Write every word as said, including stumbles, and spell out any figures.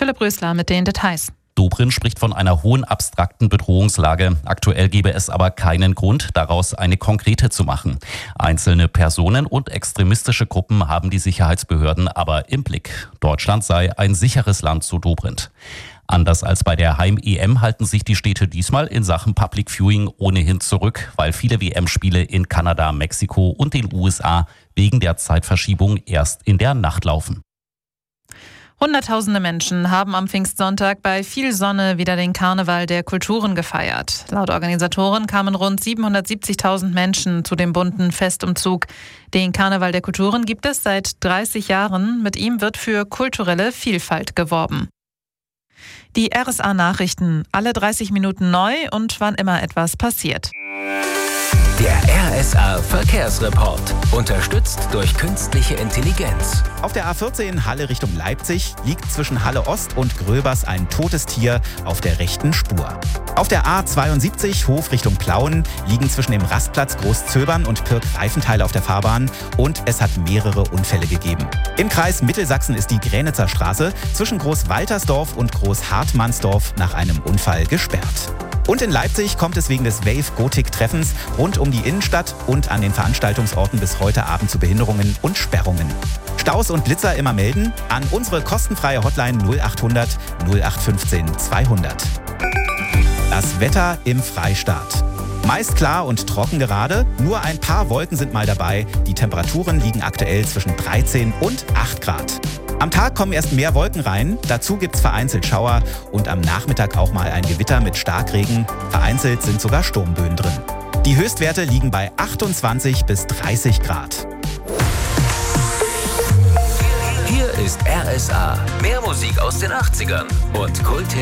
Philipp Rösler mit den Details. Dobrindt spricht von einer hohen abstrakten Bedrohungslage. Aktuell gebe es aber keinen Grund, daraus eine konkrete zu machen. Einzelne Personen und extremistische Gruppen haben die Sicherheitsbehörden aber im Blick. Deutschland sei ein sicheres Land, so Dobrindt. Anders als bei der Heim-E M halten sich die Städte diesmal in Sachen Public Viewing ohnehin zurück, weil viele W M-Spiele in Kanada, Mexiko und den U S A wegen der Zeitverschiebung erst in der Nacht laufen. Hunderttausende Menschen haben am Pfingstsonntag bei viel Sonne wieder den Karneval der Kulturen gefeiert. Laut Organisatoren kamen rund siebenhundertsiebzigtausend Menschen zu dem bunten Festumzug. Den Karneval der Kulturen gibt es seit dreißig Jahren. Mit ihm wird für kulturelle Vielfalt geworben. Die R S A-Nachrichten, alle dreißig Minuten neu und wann immer etwas passiert. Der R S A-Verkehrsreport, unterstützt durch künstliche Intelligenz. Auf der A vierzehn Halle Richtung Leipzig liegt zwischen Halle Ost und Gröbers ein totes Tier auf der rechten Spur. Auf der A zweiundsiebzig Hof Richtung Plauen liegen zwischen dem Rastplatz Großzöbern und Pirk Reifenteile auf der Fahrbahn und es hat mehrere Unfälle gegeben. Im Kreis Mittelsachsen ist die Gränitzer Straße zwischen Großwaltersdorf und Großhartmannsdorf nach einem Unfall gesperrt. Und in Leipzig kommt es wegen des Wave-Gotik-Treffens rund um die Innenstadt und an den Veranstaltungsorten bis heute Abend zu Behinderungen und Sperrungen. Staus und Blitzer immer melden an unsere kostenfreie Hotline null achthundert null acht fünfzehn zweihundert. Das Wetter im Freistaat. Meist klar und trocken gerade, nur ein paar Wolken sind mal dabei. Die Temperaturen liegen aktuell zwischen dreizehn und acht Grad. Am Tag kommen erst mehr Wolken rein, dazu gibt's vereinzelt Schauer und am Nachmittag auch mal ein Gewitter mit Starkregen. Vereinzelt sind sogar Sturmböen drin. Die Höchstwerte liegen bei achtundzwanzig bis dreißig Grad. Hier ist R S A. Mehr Musik aus den achtzigern und Kulthits